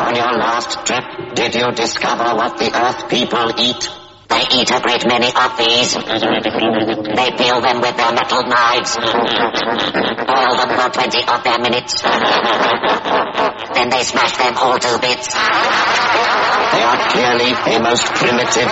On your last trip, did you discover what the Earth people eat? They eat a great many of these. They peel them with their metal knives. Boil them for 20 of their minutes. Then they smash them all to bits. They are clearly a most primitive